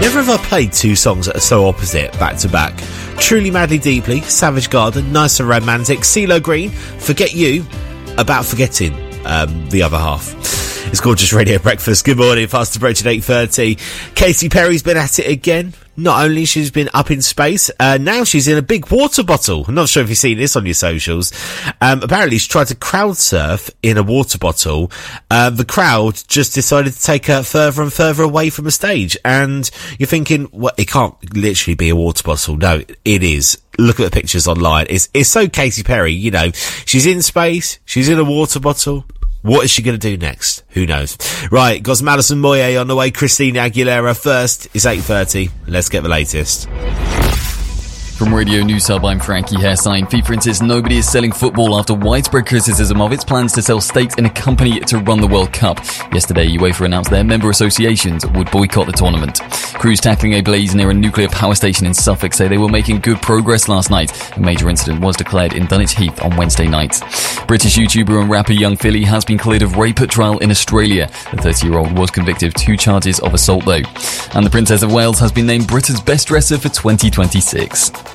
Never have I played two songs that are so opposite back to back. Truly Madly Deeply, Savage Garden, Nice and Romantic, CeeLo Green, Forget You, about forgetting the other half. It's Gorgeous Radio Breakfast. Good morning, fast approaching 8:30. Katy Perry's been at it again. Not only she's been up in space, now she's in a big water bottle. I'm not sure if you've seen this on your socials. Apparently she tried to crowd surf in a water bottle. The crowd just decided to take her further and further away from the stage. And you're thinking, well, it can't literally be a water bottle. No, it is. Look at the pictures online. It's so Katy Perry, you know. She's in space. She's in a water bottle. What is she going to do next? Who knows? Right, got some Alison Moyet on the way. Christina Aguilera first. It's 8:30. Let's get the latest. From Radio News Hub, I'm Frankie Hairsign. FIFA insists nobody is selling football after widespread criticism of its plans to sell stakes in a company to run the World Cup. Yesterday, UEFA announced their member associations would boycott the tournament. Crews tackling a blaze near a nuclear power station in Suffolk say they were making good progress last night. A major incident was declared in Dunwich Heath on Wednesday night. British YouTuber and rapper Young Philly has been cleared of rape at trial in Australia. The 30-year-old was convicted of 2 charges of assault, though. And the Princess of Wales has been named Britain's best dresser for 2026.